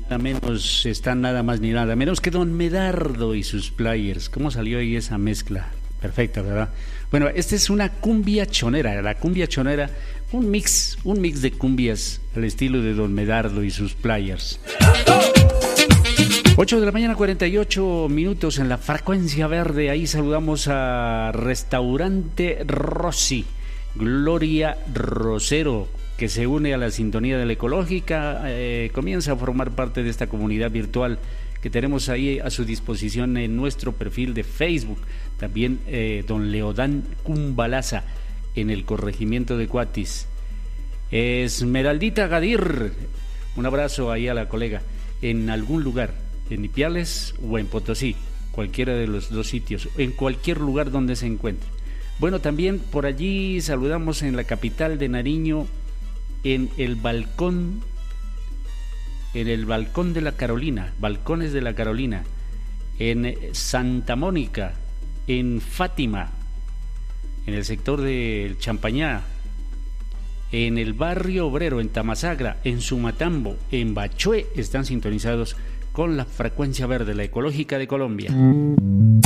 nada menos, están nada más ni nada menos que Don Medardo y sus players. ¿Cómo salió ahí esa mezcla? Perfecta, ¿verdad? Bueno, esta es una cumbia chonera, la cumbia chonera, un mix de cumbias al estilo de Don Medardo y sus players. 8 de la mañana, 48 minutos en la frecuencia verde. Ahí saludamos a Restaurante Rossi, Gloria Rosero, que se une a la sintonía de la ecológica, comienza a formar parte de esta comunidad virtual que tenemos ahí a su disposición en nuestro perfil de Facebook. También don Leodán Cumbalaza en el corregimiento de Cuatis. Esmeraldita Gadir, un abrazo ahí a la colega, en algún lugar, en Ipiales o en Potosí, cualquiera de los dos sitios, en cualquier lugar donde se encuentre. Bueno, también por allí saludamos en la capital de Nariño, en el balcón de la Carolina, balcones de la Carolina, en Santa Mónica, en Fátima, en el sector del Champañá, en el barrio obrero, en Tamasagra, en Sumatambo, en Bachué, están sintonizados con la frecuencia verde, la ecológica de Colombia.